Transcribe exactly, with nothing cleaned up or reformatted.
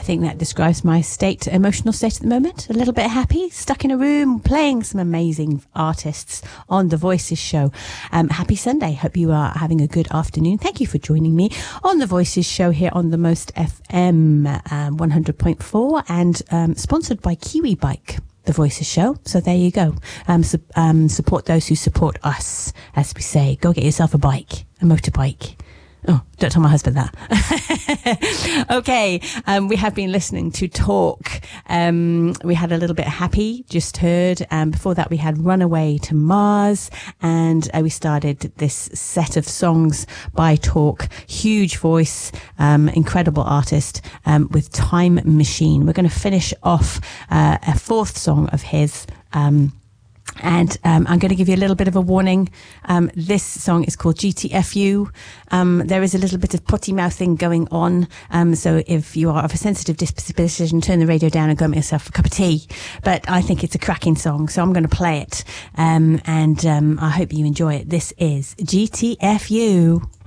think that describes my state, emotional state at the moment. A little bit happy, stuck in a room, playing some amazing artists on The Voices show. Um, happy Sunday. Hope you are having a good afternoon. Thank you for joining me on The Voices show here on the Most F M um, one hundred point four and um, sponsored by Kiwi Bike. The Voices show. So there you go. Um, su- um, support those who support us, as we say. Go get yourself a bike, a motorbike. Oh, don't tell my husband that. Okay, um, we have been listening to Talk. Um, we had a little bit Happy, just heard. Um, before that, we had Runaway to Mars. And uh, we started this set of songs by Talk. Huge voice, um, incredible artist, um, with Time Machine. We're going to finish off uh, a fourth song of his, um, And um, I'm going to give you a little bit of a warning. Um, this song is called G T F U. Um, there is a little bit of potty mouthing going on. Um, so if you are of a sensitive disposition, turn the radio down and go make yourself a cup of tea. But I think it's a cracking song, so I'm going to play it. Um, and um, I hope you enjoy it. This is G T F U.